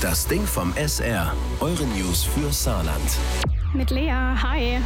Das Ding vom SR. Eure News für Saarland. Mit Lea, hi.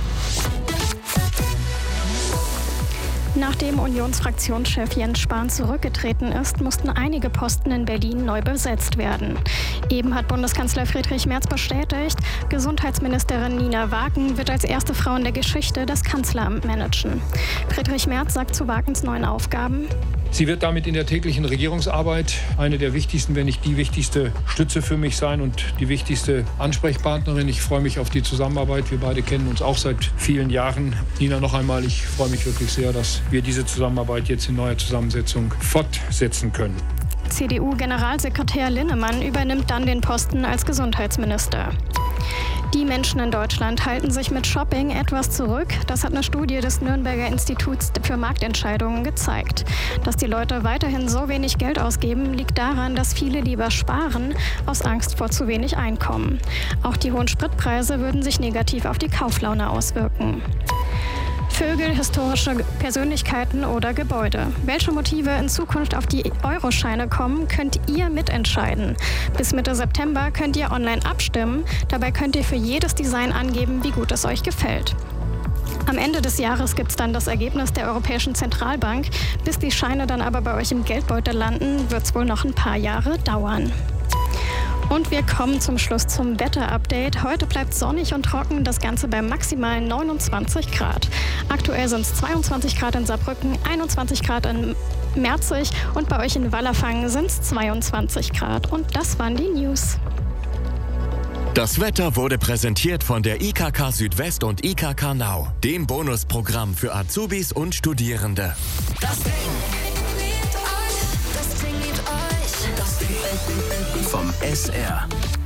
Nachdem Unionsfraktionschef Jens Spahn zurückgetreten ist, mussten einige Posten in Berlin neu besetzt werden. Eben hat Bundeskanzler Friedrich Merz bestätigt, Gesundheitsministerin Nina Wagen wird als erste Frau in der Geschichte das Kanzleramt managen. Friedrich Merz sagt zu Wagens neuen Aufgaben: Sie wird damit in der täglichen Regierungsarbeit eine der wichtigsten, wenn nicht die wichtigste Stütze für mich sein und die wichtigste Ansprechpartnerin. Ich freue mich auf die Zusammenarbeit. Wir beide kennen uns auch seit vielen Jahren. Nina, noch einmal, ich freue mich wirklich sehr, dass wir diese Zusammenarbeit jetzt in neuer Zusammensetzung fortsetzen können. CDU-Generalsekretär Linnemann übernimmt dann den Posten als Gesundheitsminister. Die Menschen in Deutschland halten sich mit Shopping etwas zurück. Das hat eine Studie des Nürnberger Instituts für Marktentscheidungen gezeigt. Dass die Leute weiterhin so wenig Geld ausgeben, liegt daran, dass viele lieber sparen, aus Angst vor zu wenig Einkommen. Auch die hohen Spritpreise würden sich negativ auf die Kauflaune auswirken. Vögel, historische Persönlichkeiten oder Gebäude. Welche Motive in Zukunft auf die Euroscheine kommen, könnt ihr mitentscheiden. Bis Mitte September könnt ihr online abstimmen. Dabei könnt ihr für jedes Design angeben, wie gut es euch gefällt. Am Ende des Jahres gibt es dann das Ergebnis der Europäischen Zentralbank. Bis die Scheine dann aber bei euch im Geldbeutel landen, wird es wohl noch ein paar Jahre dauern. Und wir kommen zum Schluss zum Wetter-Update. Heute bleibt sonnig und trocken, das Ganze bei maximal 29 Grad. Aktuell sind es 22 Grad in Saarbrücken, 21 Grad in Merzig und bei euch in Wallerfangen sind es 22 Grad. Und das waren die News. Das Wetter wurde präsentiert von der IKK Südwest und IKK Now, dem Bonusprogramm für Azubis und Studierende. Das Ding liebt euch. Das Ding liebt euch. Das Ding Vom SR.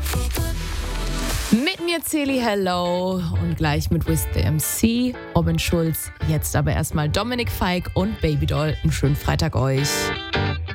Mit mir Celi Hello und gleich mit With the MC, Robin Schulz. Jetzt aber erstmal Dominik Feig und Babydoll. Einen schönen Freitag euch.